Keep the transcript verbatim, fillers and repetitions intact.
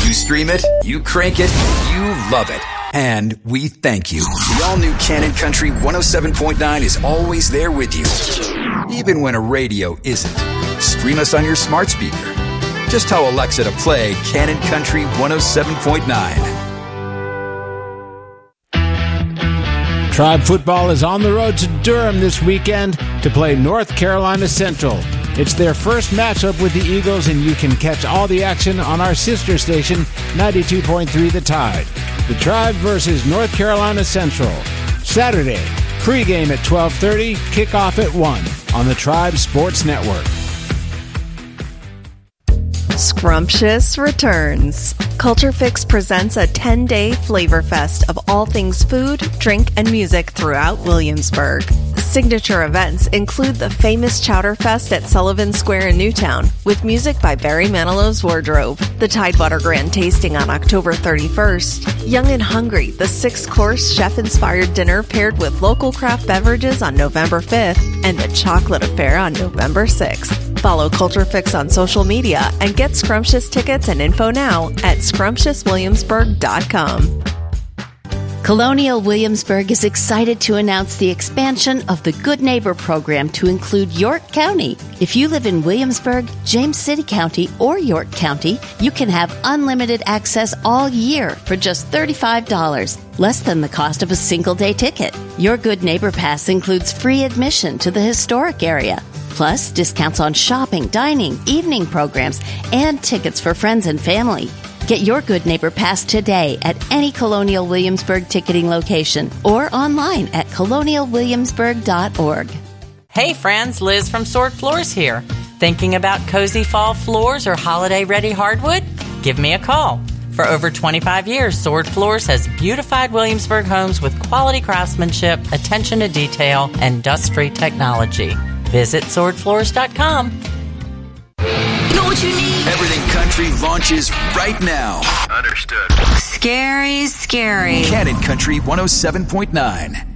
You stream it, you crank it, you love it. And we thank you. The all-new Canon Country one oh seven point nine is always there with you. Even when a radio isn't. Stream us on your smart speaker. Just tell Alexa to play Canon Country one oh seven point nine. Tribe football is on the road to Durham this weekend to play North Carolina Central. It's their first matchup with the Eagles, and you can catch all the action on our sister station, ninety-two point three The Tide. The Tribe versus North Carolina Central. Saturday, pregame at twelve thirty, kickoff at one on the Tribe Sports Network. Scrumptious returns. Culture Fix presents a ten-day flavor fest of all things food, drink, and music throughout Williamsburg. Signature events include the famous Chowder Fest at Sullivan Square in Newtown, with music by Barry Manilow's Wardrobe, the Tidewater Grand Tasting on October thirty-first, Young and Hungry, the six-course chef-inspired dinner paired with local craft beverages on November fifth, and the Chocolate Affair on November sixth. Follow Culture Fix on social media and get Scrumptious tickets and info now at scrumptious williamsburg dot com. Colonial Williamsburg is excited to announce the expansion of the Good Neighbor program to include York County. If you live in Williamsburg, James City County, or York County, you can have unlimited access all year for just thirty-five dollars, less than the cost of a single-day ticket. Your Good Neighbor Pass includes free admission to the historic area, plus discounts on shopping, dining, evening programs, and tickets for friends and family. Get your Good Neighbor Pass today at any Colonial Williamsburg ticketing location or online at colonial williamsburg dot org. Hey friends, Liz from Sword Floors here. Thinking about cozy fall floors or holiday-ready hardwood? Give me a call. For over twenty-five years, Sword Floors has beautified Williamsburg homes with quality craftsmanship, attention to detail, and dust-free technology. Visit sword floors dot com. You know what you need? Everything Country launches right now. Understood. Scary, scary. Canon Country one oh seven point nine.